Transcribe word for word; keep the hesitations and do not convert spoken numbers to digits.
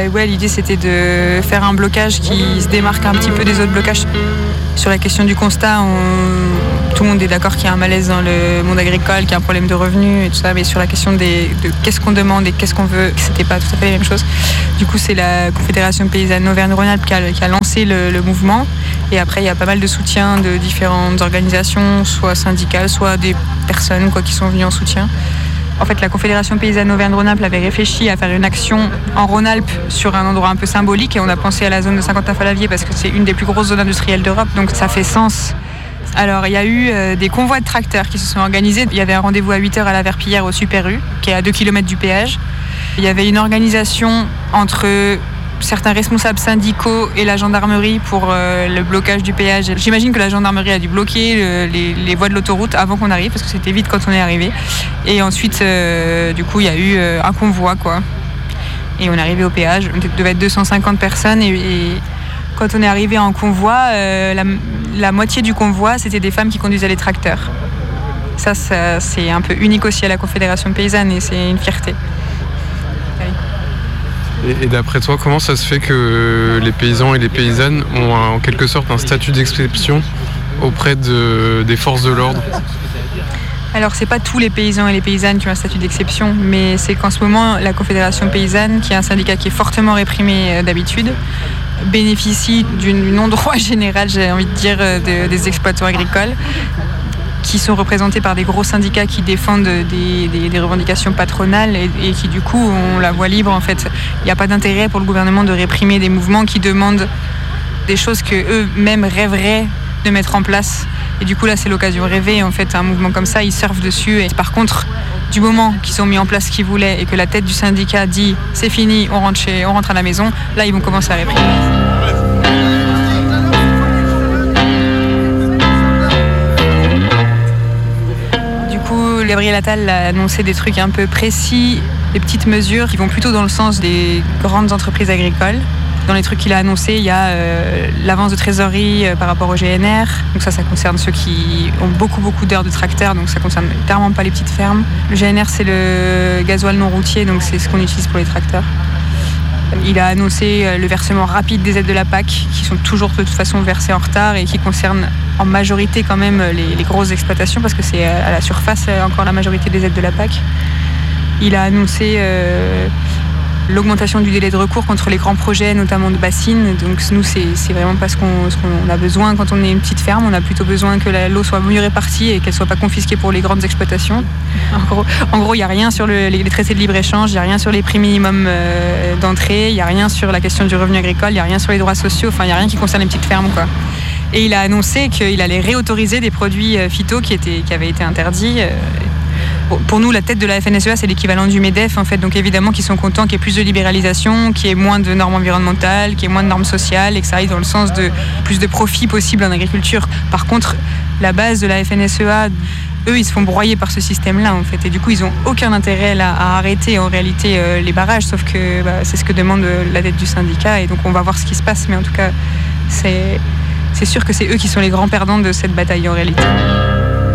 euh, ouais, l'idée c'était de faire un blocage qui se démarque un petit peu des autres blocages. Sur la question du constat, on... tout le monde est d'accord qu'il y a un malaise dans le monde agricole, qu'il y a un problème de revenus et tout ça, mais sur la question des... de qu'est-ce qu'on demande et qu'est-ce qu'on veut, c'était pas tout à fait la même chose. Du coup, c'est la Confédération paysanne Auvergne-Rhône-Alpes qui a, qui a lancé le, le mouvement. Et après, il y a pas mal de soutien de différentes organisations, soit syndicales, soit des personnes quoi, qui sont venues en soutien. En fait, la Confédération paysanne Auvergne-Rhône-Alpes avait réfléchi à faire une action en Rhône-Alpes sur un endroit un peu symbolique et on a pensé à la zone de Saint-Quentin-Fallavier parce que c'est une des plus grosses zones industrielles d'Europe, donc ça fait sens. Alors, il y a eu euh, des convois de tracteurs qui se sont organisés. Il y avait un rendez-vous à huit heures à la Verpillière au Super U, qui est à deux kilomètres du péage. Il y avait une organisation entre certains responsables syndicaux et la gendarmerie pour euh, le blocage du péage. J'imagine que la gendarmerie a dû bloquer le, les, les voies de l'autoroute avant qu'on arrive, parce que c'était vite quand on est arrivé. Et ensuite, euh, du coup, il y a eu euh, un convoi, quoi. Et on est arrivé au péage. On devait être deux cent cinquante personnes. Et, et quand on est arrivé en convoi, euh, la, la moitié du convoi, c'était des femmes qui conduisaient les tracteurs. Ça, ça, c'est un peu unique aussi à la Confédération paysanne et c'est une fierté. Et, et d'après toi, comment ça se fait que les paysans et les paysannes ont en quelque sorte un statut d'exception auprès de, des forces de l'ordre ? Alors, c'est pas tous les paysans et les paysannes qui ont un statut d'exception, mais c'est qu'en ce moment, la Confédération paysanne, qui est un syndicat qui est fortement réprimé d'habitude, bénéficie du non-droit général, j'ai envie de dire, de, des exploitants agricoles, qui sont représentés par des gros syndicats qui défendent des, des, des revendications patronales et, et qui du coup ont la voie libre. En fait, il n'y a pas d'intérêt pour le gouvernement de réprimer des mouvements qui demandent des choses que eux-mêmes rêveraient de mettre en place. Et du coup là c'est l'occasion rêvée, en fait un mouvement comme ça, ils surfent dessus. Et par contre, du moment qu'ils ont mis en place ce qu'ils voulaient et que la tête du syndicat dit c'est fini, on rentre, chez, on rentre à la maison, là ils vont commencer à réprimer. Gabriel Attal a annoncé des trucs un peu précis, des petites mesures qui vont plutôt dans le sens des grandes entreprises agricoles. Dans les trucs qu'il a annoncés, il y a euh, l'avance de trésorerie euh, par rapport au G N R. Donc ça, ça concerne ceux qui ont beaucoup, beaucoup d'heures de tracteur, donc ça concerne clairement pas les petites fermes. Le G N R, c'est le gasoil non routier, donc c'est ce qu'on utilise pour les tracteurs. Il a annoncé le versement rapide des aides de la P A C, qui sont toujours de toute façon versées en retard et qui concernent en majorité quand même les, les grosses exploitations, parce que c'est à la surface encore la majorité des aides de la P A C. Il a annoncé euh, l'augmentation du délai de recours contre les grands projets, notamment de bassines. Donc nous, c'est, c'est vraiment pas ce qu'on, ce qu'on a besoin quand on est une petite ferme. On a plutôt besoin que la, l'eau soit mieux répartie et qu'elle soit pas confisquée pour les grandes exploitations. En gros, en gros, il n'y a rien sur le, les, les traités de libre-échange, il n'y a rien sur les prix minimums euh, d'entrée, il n'y a rien sur la question du revenu agricole, il n'y a rien sur les droits sociaux, enfin, il n'y a rien qui concerne les petites fermes, quoi. Et il a annoncé qu'il allait réautoriser des produits euh, phyto qui, étaient, qui avaient été interdits. Euh, Pour nous, la tête de la F N S E A, c'est l'équivalent du MEDEF, en fait. Donc évidemment qu'ils sont contents qu'il y ait plus de libéralisation, qu'il y ait moins de normes environnementales, qu'il y ait moins de normes sociales et que ça aille dans le sens de plus de profit possible en agriculture. Par contre, la base de la F N S E A, eux, ils se font broyer par ce système-là, en fait. Et du coup, ils n'ont aucun intérêt là, à arrêter en réalité euh, les barrages, sauf que bah, c'est ce que demande la tête du syndicat. Et donc on va voir ce qui se passe. Mais en tout cas, c'est, c'est sûr que c'est eux qui sont les grands perdants de cette bataille en réalité.